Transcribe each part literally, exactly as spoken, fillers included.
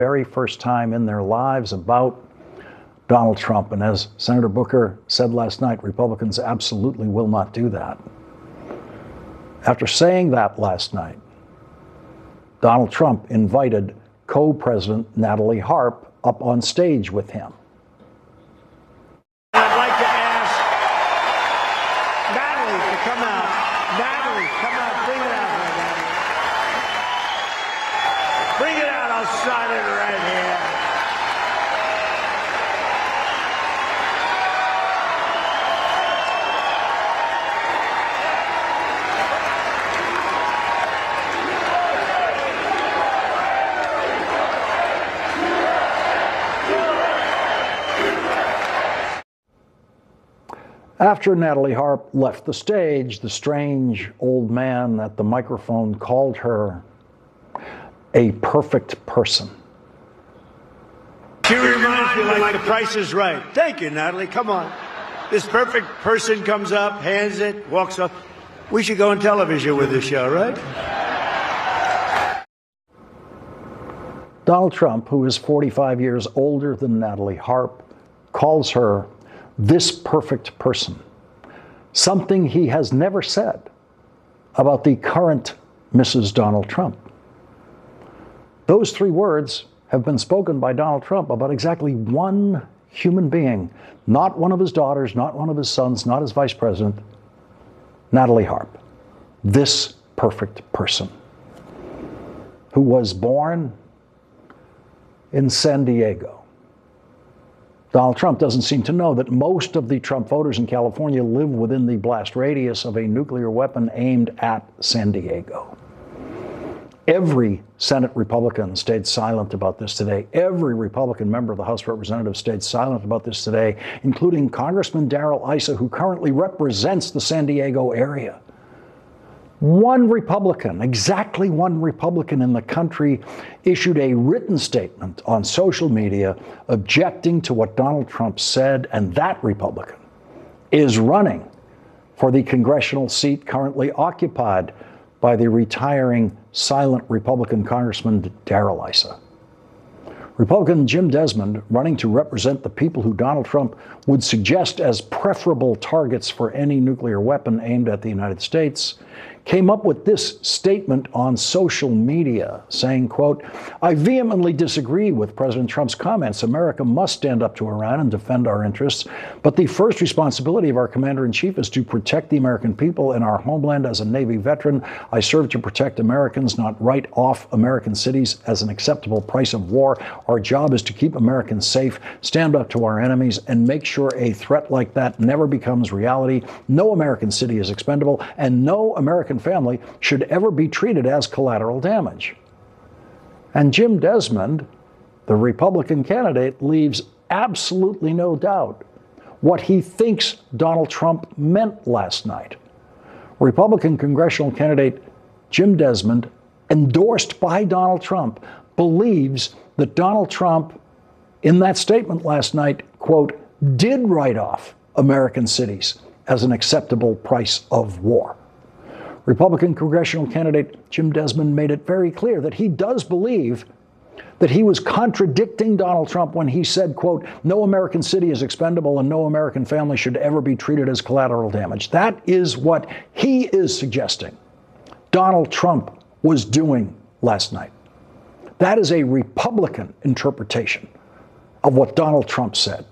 very first time in their lives about Donald Trump. And as Senator Booker said last night, Republicans absolutely will not do that. After saying that last night, Donald Trump invited co-president Natalie Harp up on stage with him. I'd like to ask Natalie to come out. Natalie, come out. Bring it out here, Natalie. Bring it out. I'll sign it right here. After Natalie Harp left the stage, the strange old man at the microphone called her a perfect person. She reminds me like The Price is Right. Thank you, Natalie. Come on. This perfect person comes up, hands it, walks up. We should go on television with this show, right? Donald Trump, who is forty-five years older than Natalie Harp, calls her this perfect person, something he has never said about the current Missus Donald Trump. Those three words have been spoken by Donald Trump about exactly one human being, not one of his daughters, not one of his sons, not his vice president, Natalie Harp, this perfect person, who was born in San Diego. Donald Trump doesn't seem to know that most of the Trump voters in California live within the blast radius of a nuclear weapon aimed at San Diego. Every Senate Republican stayed silent about this today. Every Republican member of the House of Representatives stayed silent about this today, including Congressman Darrell Issa, who currently represents the San Diego area. One Republican, exactly one Republican in the country, issued a written statement on social media objecting to what Donald Trump said, and that Republican is running for the congressional seat currently occupied by the retiring silent Republican Congressman Darrell Issa. Republican Jim Desmond, running to represent the people who Donald Trump would suggest as preferable targets for any nuclear weapon aimed at the United States, came up with this statement on social media saying, quote, "I vehemently disagree with President Trump's comments. America must stand up to Iran and defend our interests. But the first responsibility of our commander-in-chief is to protect the American people and our homeland. As a Navy veteran, I serve to protect Americans, not write off American cities as an acceptable price of war. Our job is to keep Americans safe, stand up to our enemies, and make sure a threat like that never becomes reality. No American city is expendable, and no American family should ever be treated as collateral damage." And Jim Desmond, the Republican candidate, leaves absolutely no doubt what he thinks Donald Trump meant last night. Republican congressional candidate Jim Desmond, endorsed by Donald Trump, believes that Donald Trump, in that statement last night, quote, did write off American cities as an acceptable price of war. Republican congressional candidate Jim Desmond made it very clear that he does believe that he was contradicting Donald Trump when he said, quote, "No American city is expendable and no American family should ever be treated as collateral damage." That is what he is suggesting Donald Trump was doing last night. That is a Republican interpretation of what Donald Trump said.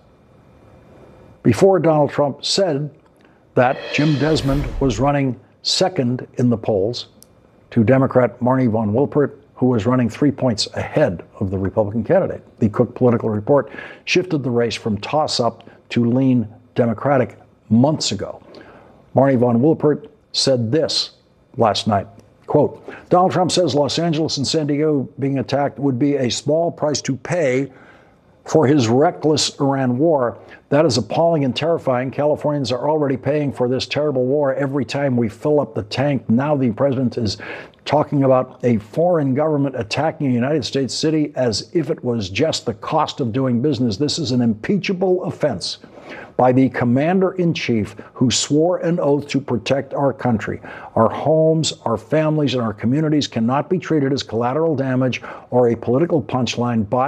Before Donald Trump said that, Jim Desmond was running second in the polls to Democrat Marnie von Wilpert, who was running three points ahead of the Republican candidate. The Cook Political Report shifted the race from toss-up to lean Democratic months ago. Marnie von Wilpert said this last night, quote, "Donald Trump says Los Angeles and San Diego being attacked would be a small price to pay for his reckless Iran war. That is appalling and terrifying. Californians are already paying for this terrible war every time we fill up the tank. Now the president is talking about a foreign government attacking a United States city as if it was just the cost of doing business. This is an impeachable offense. by the commander-in-chief who swore an oath to protect our country. Our homes, our families, and our communities cannot be treated as collateral damage or a political punchline by